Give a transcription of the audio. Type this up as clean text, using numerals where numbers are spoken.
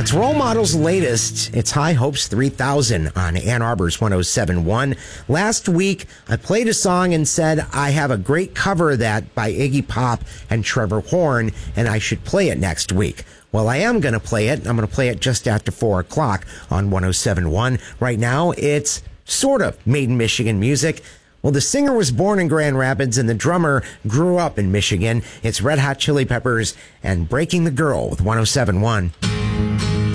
It's Role Model's latest. It's High Hopes 3000 on Ann Arbor's 107.1. Last week, I played a song and said I have a great cover of that by Iggy Pop and Trevor Horn, and I should play it next week. Well, I am going to play it. I'm going to play it just after 4 o'clock on 107.1. Right now, it's sort of made in Michigan music. Well, the singer was born in Grand Rapids and the drummer grew up in Michigan. It's Red Hot Chili Peppers and Breaking the Girl with 107.1.